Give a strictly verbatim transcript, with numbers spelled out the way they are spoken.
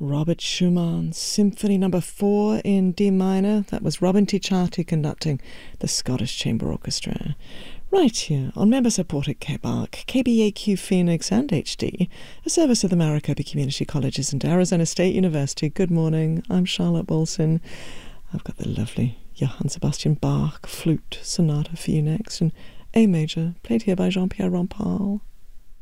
Robert Schumann, Symphony Number Four in D minor. That was Robin Ticciati conducting the Scottish Chamber Orchestra. Right here on member-supported K B A R C, K B A Q Phoenix and H D, a service of the Maricopa Community Colleges and Arizona State University. Good morning, I'm Charlotte Wilson. I've got the lovely Johann Sebastian Bach Flute Sonata for you next, in A major, played here by Jean-Pierre Rampal.